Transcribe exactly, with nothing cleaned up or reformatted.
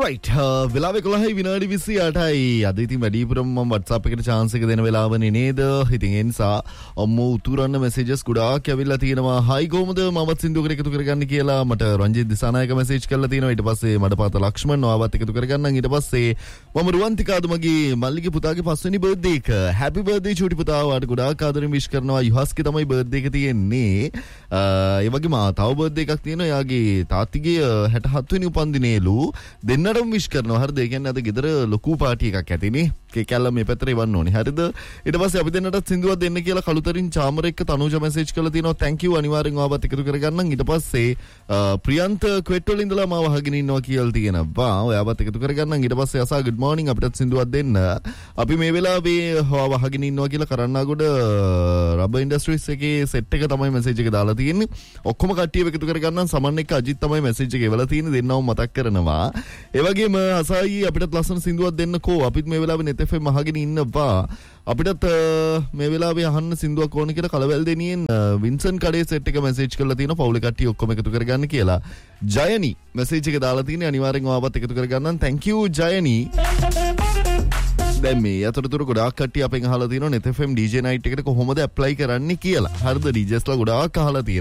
Alright, වෙලාව එකොළහයි විනාඩි විසිඅටයි. අද ඉතින් වැඩිපුරම මම WhatsApp එකට chance එක දෙන වෙලාවනේ නේද? ඉතින් ඒ නිසා අම්මෝ උතුරන්න messages ගොඩාක් ඇවිල්ලා තියෙනවා. Hi කොහමද මමත් සින්දුවකට එකතු කරගන්න කියලා මට රංජිත් දිසානායක message කරලා තියෙනවා. ඊට පස්සේ මඩ පාත ලක්ෂ්මන් ආවත් එකතු කරගන්නම්. ඊට පස්සේ මම රුවන්තිකාද මගේ මල්ලිගේ පුතාගේ පස්වෙනි birthday එක. Happy birthday චූටි පුතා. වාට ගොඩාක් ආදරෙන් wish කරනවා. යුහස්ගේ තමයි birthday එක තියෙන්නේ. ඒ වගේම තව birthday එකක් තියෙනවා. යාගේ තාත්තිගේ හැටහත් වෙනි උපන්දිනේලු. දෙන්නටම විශ් කරනවා. හරිද? ඒ කියන්නේ අද ගෙදර ලොකු පාටි එකක් ඇතිනේ. කේක් කැල්ල මේ පැත්තට එවන්න ඕනේ. හරිද? ඊට පස්සේ අපි දෙන්නටත් සින්දුවක් දෙන්න කියලා කලුතරින් චාමර එක්ක තනුජ මැසේජ් කරලා තිනවා. thank you අනිවාර්යෙන් ආවත් එකතු කරගන්නම්. ඊට පස්සේ ප්‍රියන්ත ක්වෙට් වල ඉඳලා මාව අහගෙන ඉන්නවා කියලා තියෙනවා. ඔයාවත් එකතු කරගන්නම්. ඊට පස්සේ අසා good morning අපිටත් සින්දුවක් දෙන්න. අපි මේ වෙලාවේ ඔයාව අහගෙන ඉන්නවා කියලා කරන්නාගොඩ රබර් ඉන්ඩස්ට්‍රීස් එකේ සෙට් එක තමයි මැසේජ් එක දාලා තියෙන්නේ. ඔක්කොම කට්ටියව එකතු කරගන්නම්. සමන් එක්ක අජිත් තමයි මැසේජ් එක එවලා තියෙන්නේ. දෙන්නව මතක් කරනවා. ඒ වගේම අසායි අපිටත් ලස්සන සින්දුවක් දෙන්නකෝ. අපිත් මේ වෙලාවේ net f m අහගෙන ඉන්නවා. අපිටත් මේ වෙලාවේ අහන්න සින්දුවක් ඕන කියලා කලවැල් දෙනියෙන් වින්සන් කඩේ සෙට් එක මැසේජ් කරලා තියෙනවා. පවුලේ කට්ටිය ඔක්කොම එකතු කරගන්න කියලා. ජයනි මැසේජ් එක දාලා තියෙන්නේ. අනිවාර්යෙන් ආවත් එකතු කරගන්නම්. thank you Jayani. දැන් මේ අතරතුර ගොඩාක් කට්ටිය අපෙන් අහලා තියෙනවා net f m D J night එකට කොහොමද apply කරන්නේ කියලා. හරිද? D Jsලා ගොඩාක් අහලා තියෙනවා.